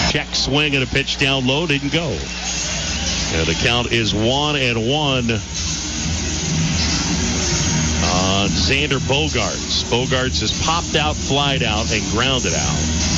check swing and a pitch down low. Didn't go. And the count is 1-1 on Xander Bogaerts. Bogaerts has popped out, flied out, and grounded out.